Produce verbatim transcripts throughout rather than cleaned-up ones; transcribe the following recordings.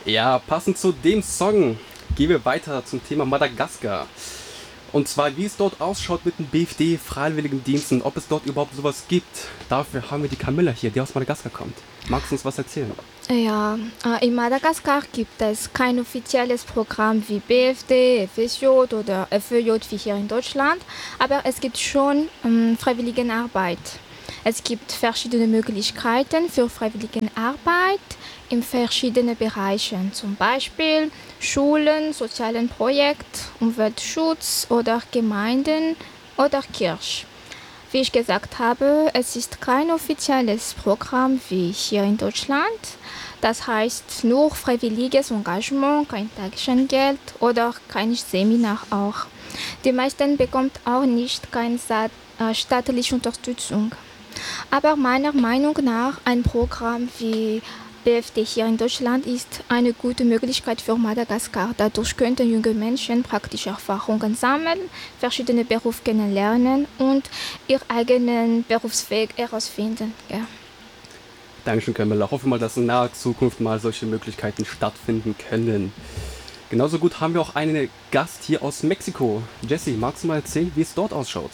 Ja, passend zu dem Song gehen wir weiter zum Thema Madagaskar. Und zwar, wie es dort ausschaut mit dem B F D, Freiwilligendiensten, ob es dort überhaupt sowas gibt. Dafür haben wir die Camilla hier, die aus Madagaskar kommt. Magst du uns was erzählen? Ja, äh, in Madagaskar gibt es kein offizielles Programm wie B F D, F S J oder F Ö J wie hier in Deutschland, aber es gibt schon ähm, Freiwilligenarbeit. Es gibt verschiedene Möglichkeiten für Freiwilligenarbeit in verschiedenen Bereichen, zum Beispiel Schulen, sozialen Projekt, Umweltschutz oder Gemeinden oder Kirche. Wie ich gesagt habe, es ist kein offizielles Programm wie hier in Deutschland. Das heißt nur freiwilliges Engagement, kein Taschengeld oder kein Seminar auch. Die meisten bekommen auch nicht keine äh, staatliche Unterstützung. Aber meiner Meinung nach ein Programm wie B F D hier in Deutschland ist eine gute Möglichkeit für Madagaskar. Dadurch könnten junge Menschen praktische Erfahrungen sammeln, verschiedene Berufe kennenlernen und ihren eigenen Berufsweg herausfinden. Ja. Dankeschön, Camilla. Hoffe mal, dass in naher Zukunft mal solche Möglichkeiten stattfinden können. Genauso gut haben wir auch einen Gast hier aus Mexiko. Jessie, magst du mal erzählen, wie es dort ausschaut?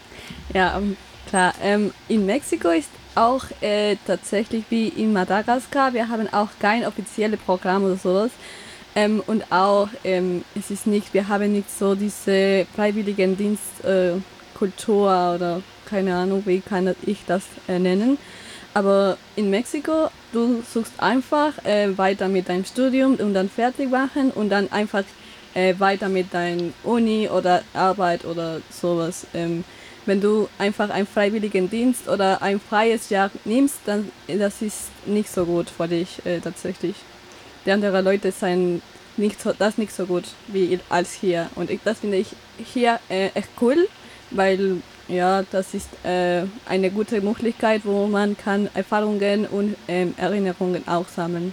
Ja, ähm, klar. Ähm, in Mexiko ist auch äh, tatsächlich wie in Madagaskar. Wir haben auch kein offizielles Programm oder sowas. Ähm, und auch, ähm, es ist nicht, wir haben nicht so diese Freiwilligendienstkultur äh, Kultur oder keine Ahnung, wie kann ich das äh, nennen. Aber in Mexiko, du suchst einfach äh, weiter mit deinem Studium und dann fertig machen und dann einfach äh, weiter mit deiner Uni oder Arbeit oder sowas. Ähm, wenn du einfach einen freiwilligen Dienst oder ein freies Jahr nimmst, dann das ist nicht so gut für dich äh, tatsächlich. Die anderen Leute sind nicht so, das nicht so gut wie als hier. Und ich, das finde ich hier äh, echt cool, weil ja, das ist äh, eine gute Möglichkeit, wo man kann Erfahrungen und ähm, Erinnerungen auch sammeln.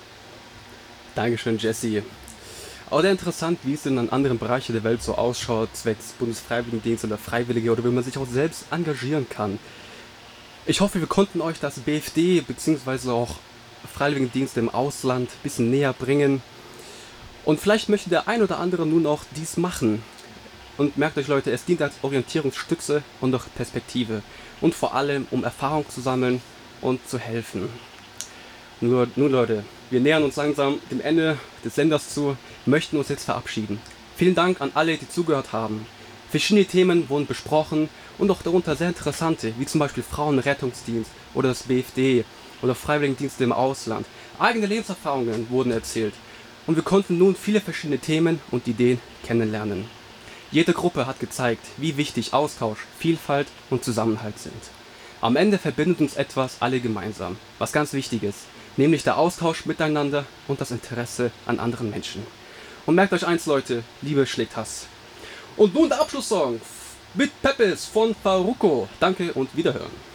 Dankeschön, Jessie. Auch sehr interessant, wie es in anderen Bereichen der Welt so ausschaut, zwecks Bundesfreiwilligendienst oder Freiwillige oder wie man sich auch selbst engagieren kann. Ich hoffe, wir konnten euch das B F D bzw. auch Freiwilligendienste im Ausland ein bisschen näher bringen. Und vielleicht möchte der ein oder andere nun auch dies machen. Und merkt euch, Leute, es dient als Orientierungsstütze und auch Perspektive. Und vor allem, um Erfahrung zu sammeln und zu helfen. Nur, nun Leute, wir nähern uns langsam dem Ende des Senders zu, möchten uns jetzt verabschieden. Vielen Dank an alle, die zugehört haben. Verschiedene Themen wurden besprochen und auch darunter sehr interessante, wie zum Beispiel Frauenrettungsdienst oder das B F D oder Freiwilligendienste im Ausland. Eigene Lebenserfahrungen wurden erzählt und wir konnten nun viele verschiedene Themen und Ideen kennenlernen. Jede Gruppe hat gezeigt, wie wichtig Austausch, Vielfalt und Zusammenhalt sind. Am Ende verbindet uns etwas alle gemeinsam, was ganz wichtig ist, nämlich der Austausch miteinander und das Interesse an anderen Menschen. Und merkt euch eins, Leute, Liebe schlägt Hass. Und nun der Abschlusssong mit Peppes von Farruko. Danke und Wiederhören.